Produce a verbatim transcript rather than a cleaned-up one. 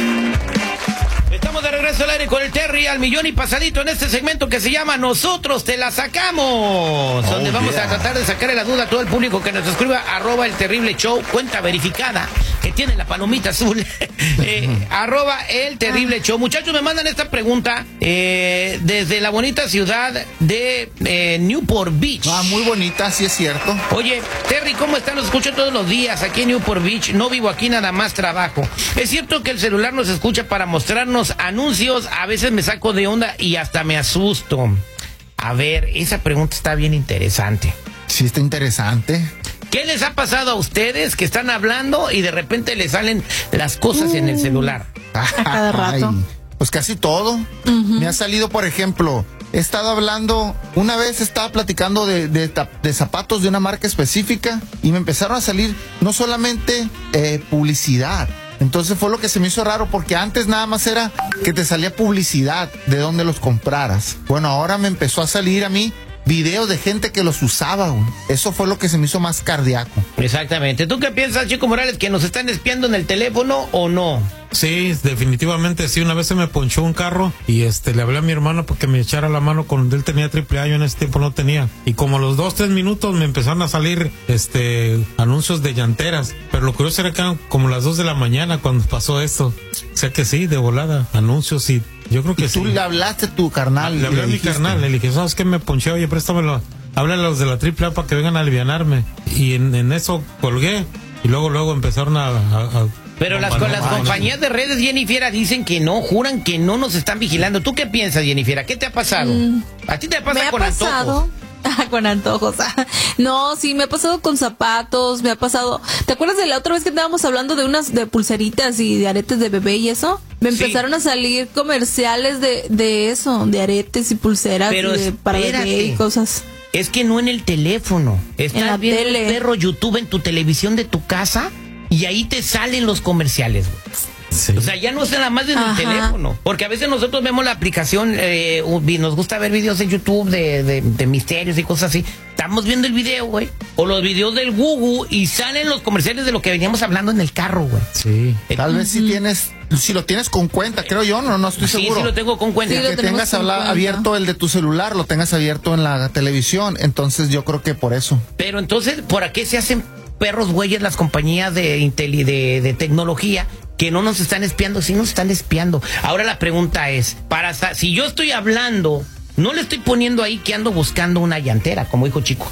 Estamos de regreso al aire con el Terry al millón y pasadito en este segmento que se llama Nosotros te la sacamos, oh, donde vamos yeah. a tratar de sacarle la duda a todo el público que nos escriba arroba el terrible show, cuenta verificada que tiene la palomita azul, eh, arroba el terrible show. Muchachos, me mandan esta pregunta eh, desde la bonita ciudad de eh, Newport Beach. Ah, muy bonita, sí es cierto. Oye, Terry, ¿cómo están? Los escucho todos los días aquí en Newport Beach. No vivo aquí, nada más trabajo. ¿Es cierto que el celular nos escucha para mostrarnos anuncios? A veces me saco de onda y hasta me asusto. A ver, esa pregunta está bien interesante. Sí, está interesante. ¿Qué les ha pasado a ustedes que están hablando y de repente les salen las cosas uh, en el celular? A cada rato. Ay, pues casi todo. Uh-huh. Me ha salido, por ejemplo, he estado hablando, una vez estaba platicando de, de, de zapatos de una marca específica y me empezaron a salir no solamente eh, publicidad. Entonces fue lo que se me hizo raro, porque antes nada más era que te salía publicidad de dónde los compraras. Bueno, ahora me empezó a salir a mí videos de gente que los usaba, güey. Eso fue lo que se me hizo más cardíaco. Exactamente. ¿Tú qué piensas, Chico Morales, que nos están espiando en el teléfono o no? Sí, definitivamente sí. Una vez se me ponchó un carro y este le hablé a mi hermano porque me echara la mano cuando él tenía triple A, yo en ese tiempo no tenía. Y como a los dos, tres minutos me empezaron a salir este anuncios de llanteras. Pero lo curioso era que eran como las dos de la mañana cuando pasó esto. O sea que sí, de volada, anuncios y yo creo que ¿Y sí. tú le hablaste a tu carnal? Le hablé a mi carnal, le dije, ¿sabes qué? Me ponché, oye, préstamelo. Háblale a los de la triple A para que vengan a alivianarme. Y en, en eso colgué y luego, luego empezaron a... a, a Pero las, con las compañías de redes, Jennifer, dicen que no, juran que no nos están vigilando. ¿Tú qué piensas, Jennifer? ¿Qué te ha pasado? Mm, ¿A ti te pasa me ha con pasado? antojos? Ah, con antojos. No, sí, me ha pasado con zapatos, me ha pasado... ¿Te acuerdas de la otra vez que estábamos hablando de unas de pulseritas y de aretes de bebé y eso? Me sí. empezaron a salir comerciales de, de eso, de aretes y pulseras Pero y de, para bebé y cosas. Es que no en el teléfono. Estás en la viendo tele. el perro YouTube en tu televisión de tu casa y ahí te salen los comerciales, güey. Sí. O sea, ya no es nada más en el teléfono. Porque a veces nosotros vemos la aplicación, eh, nos gusta ver videos en YouTube de, de, de misterios y cosas así. Estamos viendo el video, güey. O los videos del Google y salen los comerciales de lo que veníamos hablando en el carro, güey. Sí. Eh, Tal uh-huh. vez si tienes, si lo tienes con cuenta, creo yo, no, no estoy sí, seguro. Sí, lo tengo con cuenta. Sí, que tengas habla, abierto el de tu celular, lo tengas abierto en la televisión. Entonces yo creo que por eso. Pero entonces, ¿por qué se hacen perros güeyes las compañías de, inteli, de, de tecnología que no nos están espiando? Sí nos están espiando. Ahora la pregunta es, para si yo estoy hablando, no le estoy poniendo ahí que ando buscando una llantera, como dijo Chico.